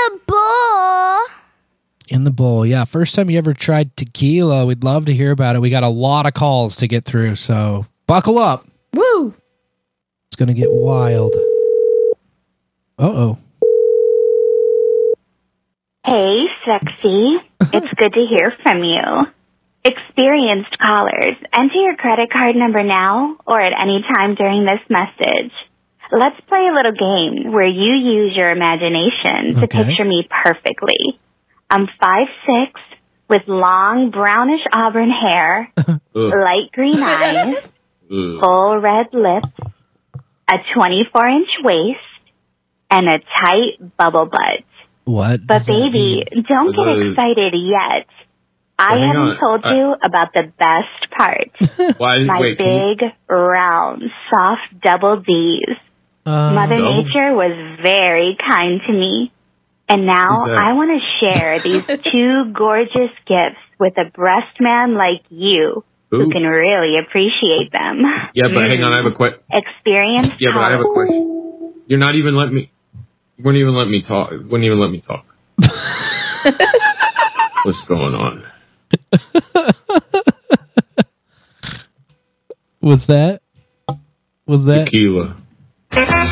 the bowl. In the bowl, yeah. First time you ever tried tequila, we'd love to hear about it. We got a lot of calls to get through, so buckle up. Woo! It's going to get wild. Uh-oh. Hey, sexy. It's good to hear from you. Experienced callers, enter your credit card number now or at any time during this message. Let's play a little game where you use your imagination to picture me perfectly. I'm 5'6", with long brownish auburn hair, light green eyes, full red lips, a 24-inch waist, and a tight bubble butt. What? But baby, don't get excited yet. I haven't told you about the best part. My big, round, soft double D's. Mother Nature was very kind to me. And now I want to share these two gorgeous gifts with a breast man like you who can really appreciate them. Yeah, but hang on, I have a question. Experience. Yeah, but I have a question. You're not even letting me. You wouldn't even let me talk. Wouldn't even let me talk. What's going on? Was that? Tequila.